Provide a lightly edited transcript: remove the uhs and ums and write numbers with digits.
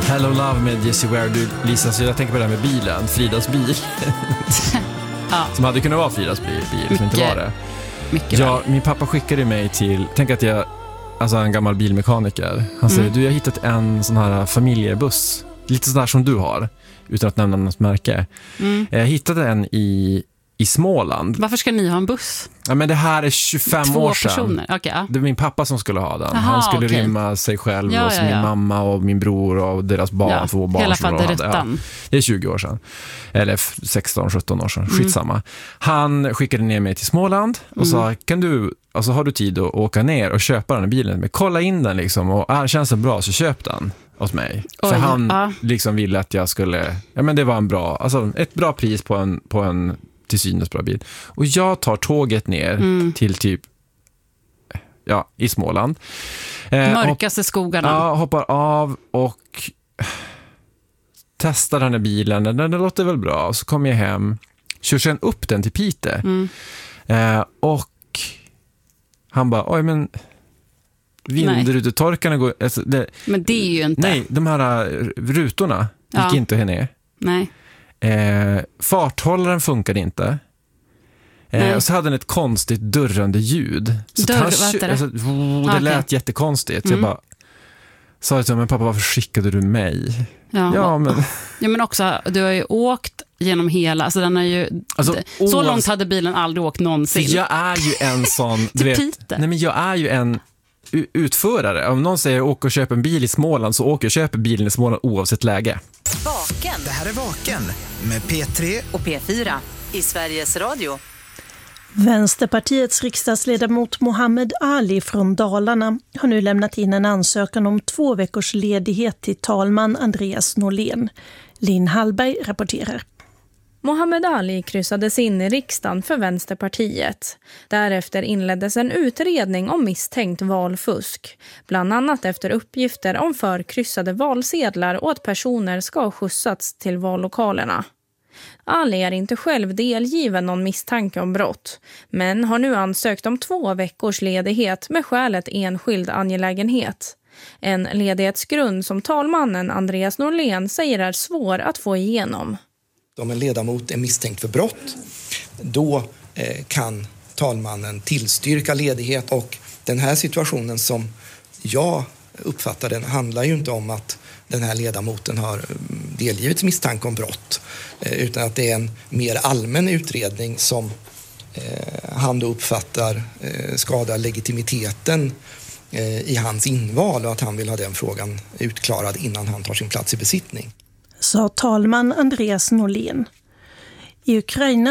Hello Love med Jessie Ware. Du, Lisa, så jag tänker på det här med bilen. Fridas bil. Ja. Som hade kunnat vara Fridas bil, som inte var det. Mycket min pappa skickade mig till, tänk att jag, alltså en gammal bilmekaniker. Han säger, du, jag har hittat en sån här familjebuss. Lite sådär som du har, utan att nämna något märke. Jag hittade en i Småland. Varför ska ni ha en buss? Ja, men det här är 25 år sedan. 2 personer, okej. Ja. Det var min pappa som skulle ha den. Aha, han skulle okej. rymma sig själv och så min mamma och min bror och deras barn, 2 barn. Hela som de hade. faderuttan. Det är 20 år sedan. Eller 16-17 år sedan. Skitsamma. Han skickade ner mig till Småland och sa, alltså har du tid att åka ner och köpa den här bilen? Men kolla in den liksom, och känns det bra så köp den åt mig. För han liksom ville att jag skulle, ja men det var en bra, alltså ett bra pris på en till synes bra bil. Och jag tar tåget ner till typ i Småland. Mörkaste skogarna. Ja, hoppar av och testar den här bilen. Den låter väl bra. Och så kommer jag hem, kör sen upp den till Pite. Och han bara, oj men vindrutetorkarna går... Alltså, men det är ju inte... Nej, de här rutorna gick inte att ner. Nej. Farthållaren funkade inte. Och så hade den ett konstigt dörrande ljud. Så det lät jättekonstigt. Så jag bara sa till mig, men pappa, varför skickade du mig? Men också, du har ju åkt genom hela, alltså den är ju så långt hade bilen aldrig åkt någonsin. Jag är ju en sån, du vet, nej men jag är ju en utförare. Om någon säger åk och köp en bil i Småland, så åker och köper bilen i Småland oavsett läge. Vaken. Det här är Vaken med P3 och P4 i Sveriges Radio. Vänsterpartiets riksdagsledamot Mohammed Ali från Dalarna har nu lämnat in en ansökan om 2 veckors ledighet till talman Andreas Norlén. Linn Hallberg rapporterar. Mohammed Ali kryssades in i riksdagen för Vänsterpartiet. Därefter inleddes en utredning om misstänkt valfusk. Bland annat efter uppgifter om förkryssade valsedlar och att personer ska ha skjutsats till vallokalerna. Ali är inte själv delgiven någon misstanke om brott, men har nu ansökt om 2 veckors ledighet med skälet enskild angelägenhet. En ledighetsgrund som talmannen Andreas Norlén säger är svår att få igenom. Om en ledamot är misstänkt för brott, då kan talmannen tillstyrka ledighet. Och den här situationen som jag uppfattar den handlar ju inte om att den här ledamoten har delgivits misstanke om brott, utan att det är en mer allmän utredning som han då uppfattar skadar legitimiteten i hans inval, och att han vill ha den frågan utklarad innan han tar sin plats i besittning. Sa talman Andreas Norlén. I Ukraina